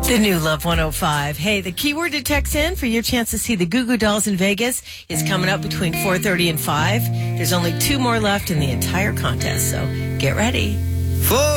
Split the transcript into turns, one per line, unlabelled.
The new Love 105. Hey, the keyword to text in for your chance to see the Goo Goo Dolls in Vegas is coming up between 4:30 and 5. There's only 2 more left in the entire contest, so get ready.